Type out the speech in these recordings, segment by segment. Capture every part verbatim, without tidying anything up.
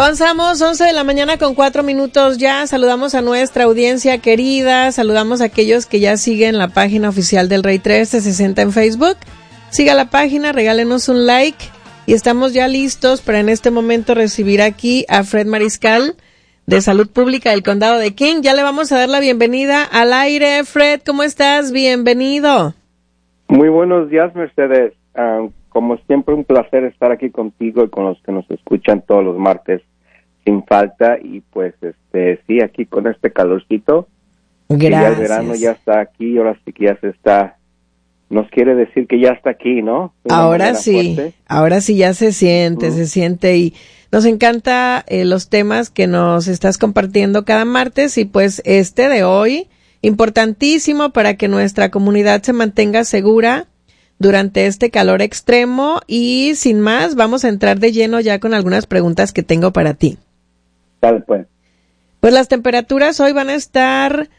Avanzamos, once de la mañana con cuatro minutos ya. Saludamos a nuestra audiencia querida, saludamos a aquellos que ya siguen la página oficial del Rey trece sesenta en Facebook. Siga la página, regálenos un like y estamos ya listos para en este momento recibir aquí a Fred Mariscal de Salud Pública del Condado de King. Ya le vamos a dar la bienvenida al aire. Fred, ¿cómo estás? Bienvenido. Muy buenos días, Mercedes. Uh, como siempre, un placer estar aquí contigo y con los que nos escuchan todos los martes sin falta. Y pues, este, sí, aquí con este calorcito. Gracias. Ya el verano ya está aquí, ahora sí que ya se está, nos quiere decir que ya está aquí, ¿no? Ahora sí, fuerte. ahora sí ya se siente, uh-huh. se siente y nos encanta eh, los temas que nos estás compartiendo cada martes y pues este de hoy, importantísimo para que nuestra comunidad se mantenga segura durante este calor extremo y sin más, vamos a entrar de lleno ya con algunas preguntas que tengo para ti. Dale pues. Pues las temperaturas hoy van a estar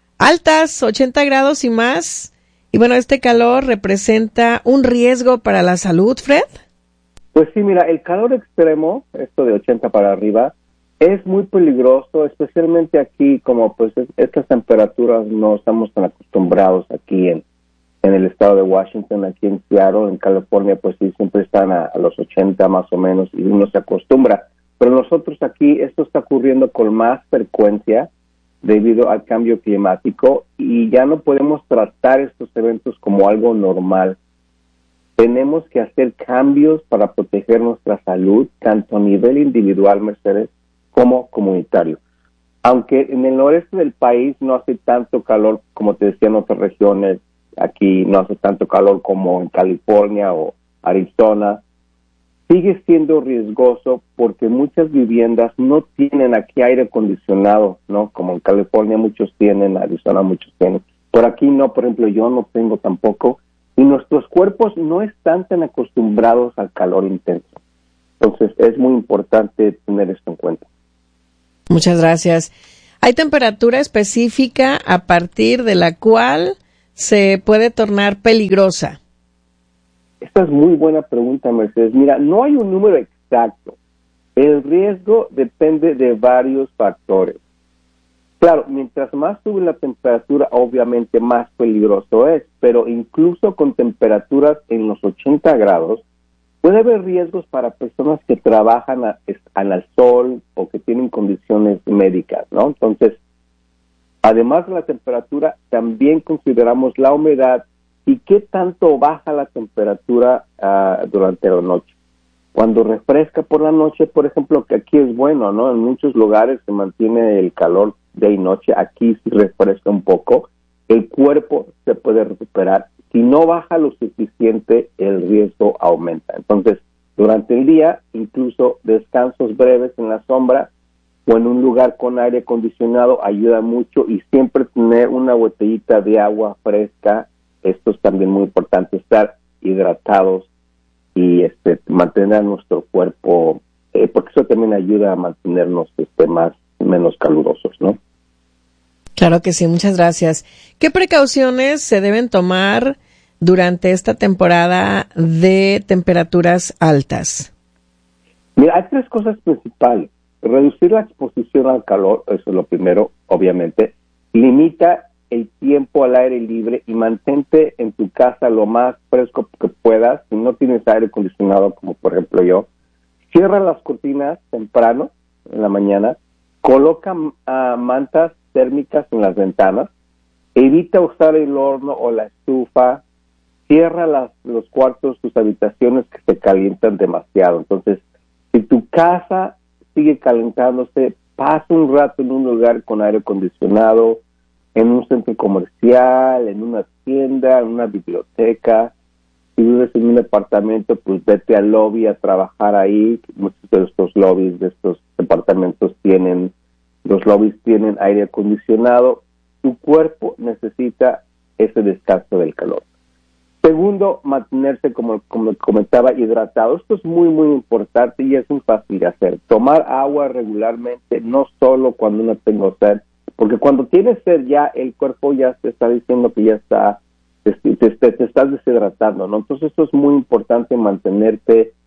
altas, ochenta grados y más. Y bueno, este calor representa un riesgo para la salud, Fred. Pues sí, mira, el calor extremo, esto de ochenta para arriba, es muy peligroso, especialmente aquí, como pues estas temperaturas no estamos tan acostumbrados aquí en en el estado de Washington, aquí en Seattle, en California, pues sí, siempre están a, a los ochenta más o menos y uno se acostumbra. Pero nosotros aquí, esto está ocurriendo con más frecuencia debido al cambio climático y ya no podemos tratar estos eventos como algo normal. Tenemos que hacer cambios para proteger nuestra salud, tanto a nivel individual, Mercedes, como comunitario. Aunque en el noreste del país no hace tanto calor, como te decía, en otras regiones, aquí no hace tanto calor como en California o Arizona, sigue siendo riesgoso porque muchas viviendas no tienen aquí aire acondicionado, ¿no? Como en California muchos tienen, Arizona muchos tienen. Por aquí no, por ejemplo, yo no tengo tampoco. Y nuestros cuerpos no están tan acostumbrados al calor intenso. Entonces, es muy importante tener esto en cuenta. Muchas gracias. ¿Hay temperatura específica a partir de la cual se puede tornar peligrosa? Esta es muy buena pregunta, Mercedes. Mira, no hay un número exacto. El riesgo depende de varios factores. Claro, mientras más sube la temperatura, obviamente más peligroso es, pero incluso con temperaturas en los ochenta grados, puede haber riesgos para personas que trabajan a, a, al sol o que tienen condiciones médicas, ¿no? Entonces, además de la temperatura, también consideramos la humedad y qué tanto baja la temperatura uh, durante la noche. Cuando refresca por la noche, por ejemplo, que aquí es bueno, ¿no? En muchos lugares se mantiene el calor día y noche, aquí sí refresca un poco, el cuerpo se puede recuperar. Si no baja lo suficiente, el riesgo aumenta. Entonces, durante el día, incluso descansos breves en la sombra o en un lugar con aire acondicionado ayuda mucho y siempre tener una botellita de agua fresca. Esto es también muy importante, estar hidratados y este mantener nuestro cuerpo, eh, porque eso también ayuda a mantenernos este, más menos calurosos, ¿no? Claro que sí, muchas gracias. ¿Qué precauciones se deben tomar durante esta temporada de temperaturas altas? Mira, hay tres cosas principales. Reducir la exposición al calor, eso es lo primero, obviamente. Limita el tiempo al aire libre y mantente en tu casa lo más fresco que puedas. Si no tienes aire acondicionado, como por ejemplo yo, cierra las cortinas temprano, en la mañana, coloca uh, mantas térmicas en las ventanas, evita usar el horno o la estufa, cierra las, los cuartos, tus habitaciones que se calientan demasiado. Entonces, si tu casa sigue calentándose, pasa un rato en un lugar con aire acondicionado, en un centro comercial, en una tienda, en una biblioteca. Si vives en un departamento, pues vete al lobby a trabajar ahí. Muchos de estos lobbies, de estos departamentos tienen, los lobbies tienen aire acondicionado. Tu cuerpo necesita ese descanso del calor. Segundo, mantenerse, como, como comentaba, hidratado. Esto es muy, muy importante y es muy fácil de hacer. Tomar agua regularmente, no solo cuando uno tenga sed, porque cuando tienes sed ya el cuerpo ya te está diciendo que ya está, te, te, te estás deshidratando, ¿no? Entonces esto es muy importante, mantenerte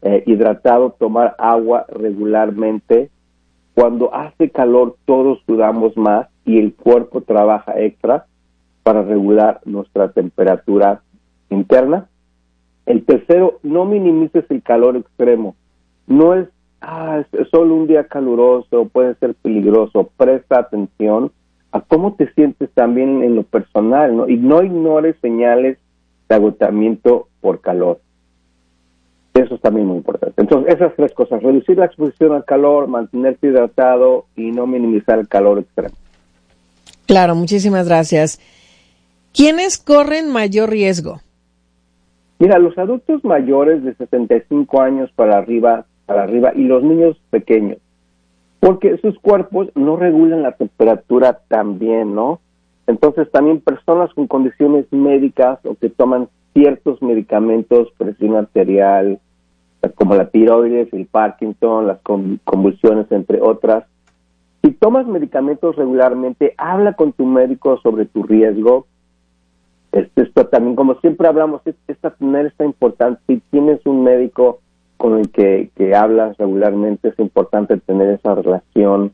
eh, hidratado, tomar agua regularmente. Cuando hace calor todos sudamos más y el cuerpo trabaja extra para regular nuestra temperatura interna. El tercero, no minimices el calor extremo. No es, ah, es solo un día caluroso, puede ser peligroso. Presta atención a cómo te sientes también en lo personal, ¿no? Y no ignores señales de agotamiento por calor. Eso es también muy importante. Entonces, esas tres cosas: reducir la exposición al calor, mantenerte hidratado y no minimizar el calor extremo. Claro, muchísimas gracias. ¿Quiénes corren mayor riesgo? Mira, los adultos mayores de sesenta y cinco años para arriba, para arriba y los niños pequeños, porque sus cuerpos no regulan la temperatura tan bien, ¿no? Entonces, también personas con condiciones médicas o que toman ciertos medicamentos, presión arterial, como la tiroides, el Parkinson, las convulsiones, entre otras. Si tomas medicamentos regularmente, habla con tu médico sobre tu riesgo. Esto, esto también, como siempre hablamos, esta tener esta importante. Si tienes un médico con el que, que hablas regularmente, es importante tener esa relación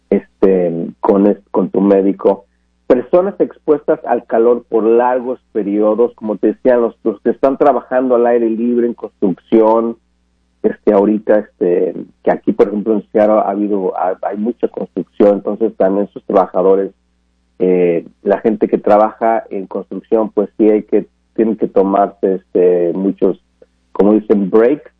este, con, con tu médico. Personas expuestas al calor por largos periodos, como te decía, los, los que están trabajando al aire libre en construcción, este ahorita, este que aquí, por ejemplo, en Seattle ha habido, hay mucha construcción, entonces también sus trabajadores, eh, la gente que trabaja en construcción, pues sí hay que, tienen que tomarse este muchos, como dicen, breaks,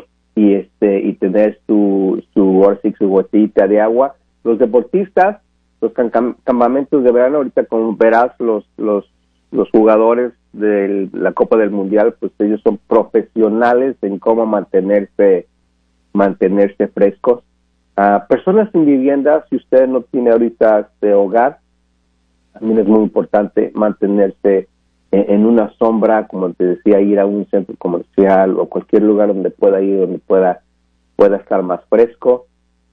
y este y tener su, su, ahora sí, su botellita de agua. Los deportistas, los cam- campamentos de verano, ahorita como verás, los, los, los jugadores de la Copa del Mundial, pues ellos son profesionales en cómo mantenerse mantenerse frescos. Uh, personas sin vivienda, si usted no tiene ahorita este hogar, también es muy importante mantenerse en, en una sombra, como te decía, ir a un centro comercial o cualquier lugar donde pueda ir, donde pueda pueda estar más fresco.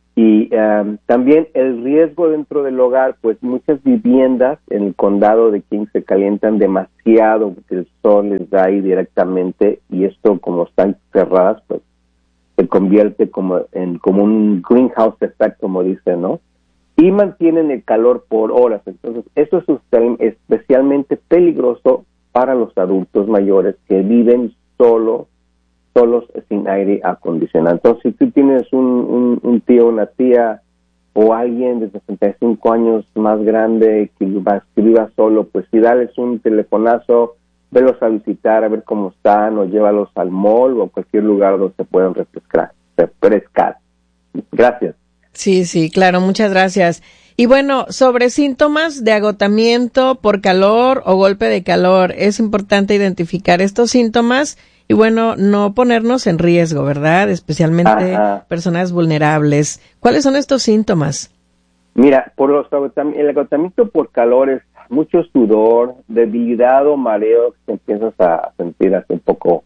Y um, también el riesgo dentro del hogar, pues muchas viviendas en el condado de King se calientan demasiado porque el sol les da ahí directamente, y esto, como están cerradas, pues se convierte como en como un greenhouse effect, como dicen, ¿no? Y mantienen el calor por horas. Entonces, eso es especialmente peligroso para los adultos mayores que viven solo solos sin aire acondicionado. Entonces, si tú tienes un, un, un tío, una tía o alguien de sesenta y cinco años más grande que viva, que viva solo, pues sí, dales un telefonazo, velos a visitar, a ver cómo están, o llévalos al mall o a cualquier lugar donde se puedan refrescar. refrescar. Gracias. Sí, sí, claro, muchas gracias. Y bueno, sobre síntomas de agotamiento por calor o golpe de calor, es importante identificar estos síntomas y bueno, no ponernos en riesgo, ¿verdad? Especialmente Ajá. personas vulnerables. ¿Cuáles son estos síntomas? Mira, por los agotam- el agotamiento por calor es mucho sudor, debilidad o mareo, que empiezas a sentir así un poco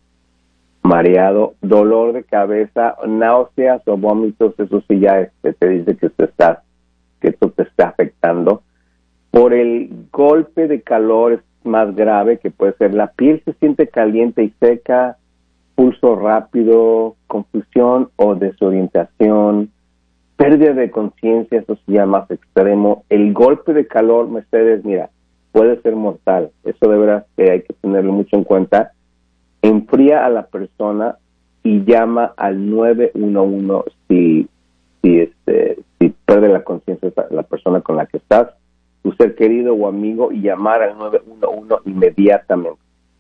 mareado, dolor de cabeza, náuseas o vómitos, eso sí ya este, te dice que te está, que esto te está afectando. Por el golpe de calor es más grave, que puede ser la piel se siente caliente y seca, pulso rápido, confusión o desorientación, pérdida de conciencia, eso sí ya más extremo. El golpe de calor, Mercedes, mira, puede ser mortal, eso de verdad que hay que tenerlo mucho en cuenta. Enfría a la persona y llama al nueve uno uno si si este si pierde la conciencia la persona con la que estás, tu ser querido o amigo, y llamar al nueve uno uno inmediatamente.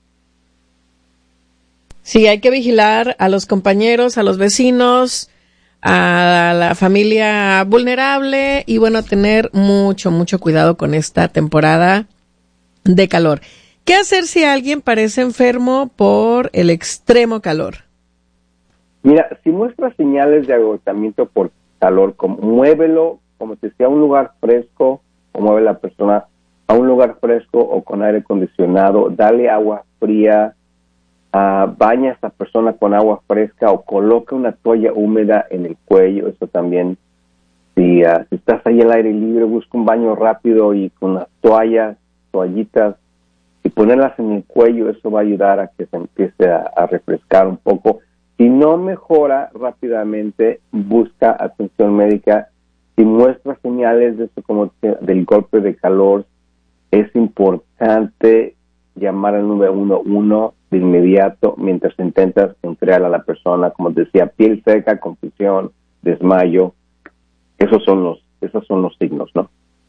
Sí, hay que vigilar a los compañeros, a los vecinos, a la familia vulnerable y bueno, tener mucho, mucho cuidado con esta temporada de calor. ¿Qué hacer si alguien parece enfermo por el extremo calor? Mira, si muestra señales de agotamiento por calor, como, muévelo, como te decía, a un lugar fresco, o mueve la persona a un lugar fresco o con aire acondicionado, dale agua fría, uh, baña a esta persona con agua fresca o coloca una toalla húmeda en el cuello. Eso también, si, uh, si estás ahí al aire libre, busca un baño rápido y con las toallas, toallitas, y ponerlas en el cuello, eso va a ayudar a que se empiece a, a refrescar un poco. Si no mejora rápidamente, busca atención médica. Si muestra señales de esto, como del golpe de calor, es importante llamar al nueve uno uno de inmediato mientras intentas enfriar a la persona. Como decía, piel seca, confusión, desmayo. Esos son los, esos son los signos, ¿no?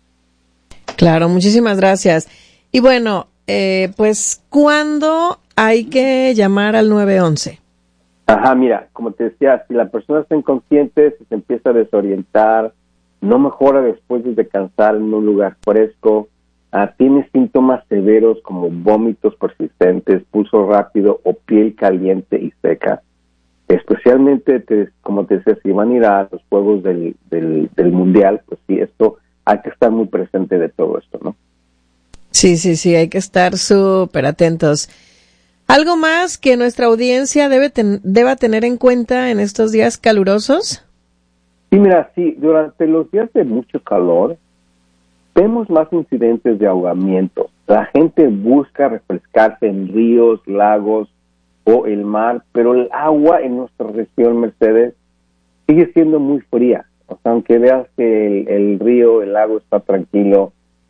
Claro, muchísimas gracias. Y bueno, eh, pues, ¿cuándo hay que llamar al nueve once? Ajá, mira, como te decía, si la persona está inconsciente, si se empieza a desorientar, no mejora después de descansar en un lugar fresco, uh, tiene síntomas severos como vómitos persistentes, pulso rápido o piel caliente y seca. Especialmente, te, como te decía, si van a ir a los juegos del, del, del mundial, pues sí, esto hay que estar muy presente de todo esto, ¿no? Sí, sí, sí, hay que estar súper atentos. ¿Algo más que nuestra audiencia debe ten, deba tener en cuenta en estos días calurosos? Sí, mira, sí, durante los días de mucho calor, vemos más incidentes de ahogamientos. La gente busca refrescarse en ríos, lagos o el mar, pero el agua en nuestra región, Mercedes, sigue siendo muy fría. O sea, aunque veas que el, el río, el lago está tranquilo,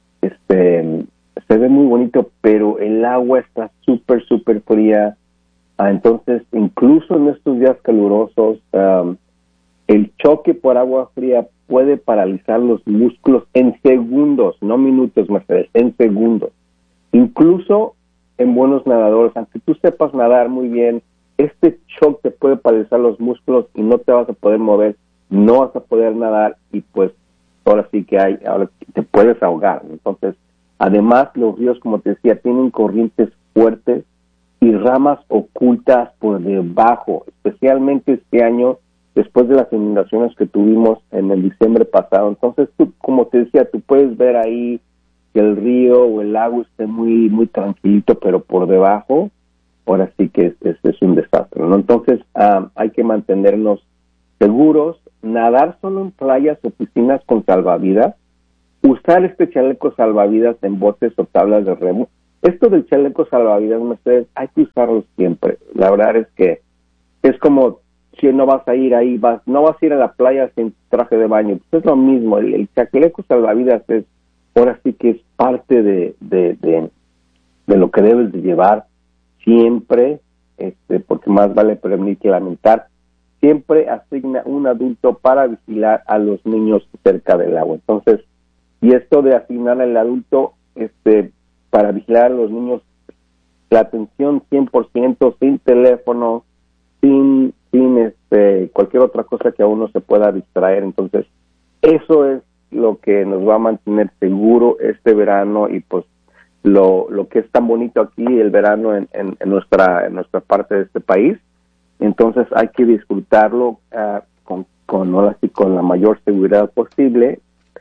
este, se ve muy bonito, pero el agua está súper, súper fría. Ah, entonces, incluso en estos días calurosos, um, el choque por agua fría puede paralizar los músculos en segundos, no minutos, Mercedes, en segundos. Incluso en buenos nadadores, aunque tú sepas nadar muy bien, este shock te puede paralizar los músculos y no te vas a poder mover, no vas a poder nadar y pues ahora sí que hay, ahora te puedes ahogar. Entonces, además los ríos, como te decía, tienen corrientes fuertes y ramas ocultas por debajo, especialmente este año después de las inundaciones que tuvimos en el diciembre pasado. Entonces, tú, como te decía, tú puedes ver ahí que el río o el lago esté muy muy tranquilito, pero por debajo, ahora sí que es, es, es un desastre, ¿no? Entonces, um, hay que mantenernos seguros, nadar solo en playas o piscinas con salvavidas, usar este chaleco salvavidas en botes o tablas de remo. Esto del chaleco salvavidas, Mercedes, hay que usarlo siempre. La verdad es que es como si no vas a ir ahí, vas, no vas a ir a la playa sin traje de baño. Pues es lo mismo, el, el chaleco salvavidas es, ahora sí que es parte de, de, de, de lo que debes de llevar siempre, este, porque más vale prevenir que lamentar. Siempre asigna un adulto para vigilar a los niños cerca del agua. Entonces, y esto de asignar al adulto este, para vigilar a los niños, la atención cien por ciento, sin teléfono, sin, sin este, cualquier otra cosa que a uno se pueda distraer. Entonces, eso es lo que nos va a mantener seguro este verano y pues lo, lo que es tan bonito aquí, el verano en, en, en, nuestra, en nuestra parte de este país. Entonces hay que disfrutarlo uh, con, con, ahora sí, con la mayor seguridad posible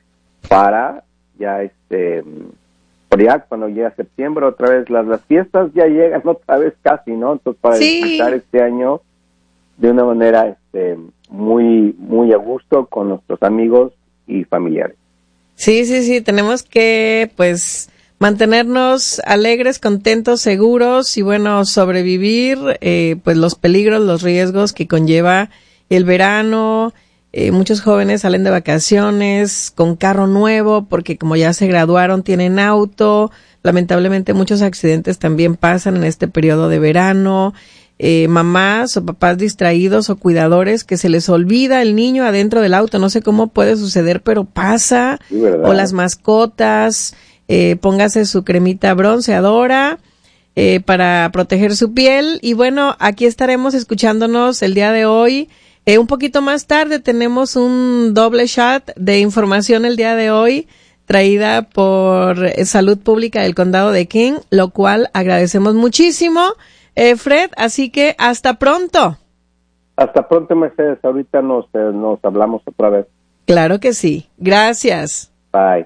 para ya este pero ya cuando llega septiembre otra vez las, las fiestas ya llegan otra vez casi, ¿no? Entonces para sí. disfrutar este año de una manera este muy muy a gusto con nuestros amigos y familiares. Sí, sí, sí, tenemos que pues mantenernos alegres, contentos, seguros y bueno, sobrevivir eh, pues los peligros, los riesgos que conlleva el verano. Eh, muchos jóvenes salen de vacaciones con carro nuevo porque como ya se graduaron tienen auto. Lamentablemente muchos accidentes también pasan en este periodo de verano. Eh, mamás o papás distraídos o cuidadores que se les olvida el niño adentro del auto. No sé cómo puede suceder, pero pasa. Sí, ¿verdad? O las mascotas. Eh, póngase su cremita bronceadora eh, para proteger su piel. Y bueno, aquí estaremos escuchándonos el día de hoy. Eh, un poquito más tarde tenemos un doble shot de información el día de hoy traída por Salud Pública del Condado de King, lo cual agradecemos muchísimo, eh, Fred. Así que hasta pronto. Hasta pronto, Mercedes. Ahorita nos, eh, nos hablamos otra vez. Claro que sí. Gracias. Bye.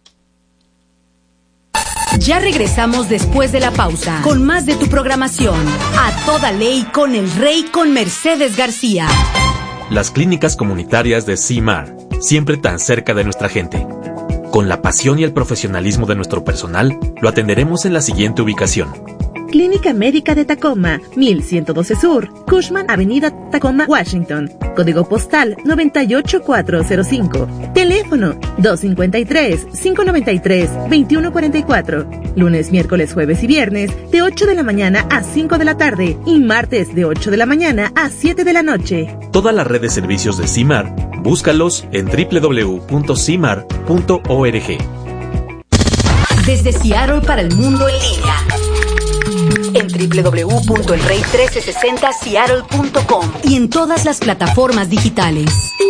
Ya regresamos después de la pausa con más de tu programación. A toda ley con el Rey con Mercedes García. Las clínicas comunitarias de C I M A R, siempre tan cerca de nuestra gente. Con la pasión y el profesionalismo de nuestro personal, lo atenderemos en la siguiente ubicación. Clínica Médica de Tacoma, mil ciento doce Sur, Cushman Avenida, Tacoma, Washington. Código postal noventa y ocho mil cuatrocientos cinco. Teléfono dos cinco tres, cinco nueve tres, dos uno cuatro cuatro. Lunes, miércoles, jueves y viernes de ocho de la mañana a cinco de la tarde y martes de ocho de la mañana a siete de la noche. Toda la red de servicios de CIMAR, búscalos en doble u doble u doble u punto cimar punto org. Desde Seattle para el mundo en línea. En doble u doble u doble u punto el rey mil trescientos sesenta seattle punto com y en todas las plataformas digitales.